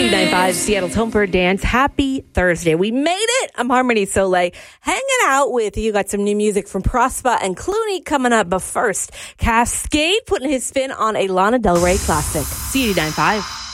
C89.5, Seattle's home for a dance. Happy Thursday. We made it. I'm Harmony Soleil, hanging out with you. Got some new music from Prosper and Clooney coming up. But first, Cascade putting his spin on a Lana Del Rey classic. C89.5.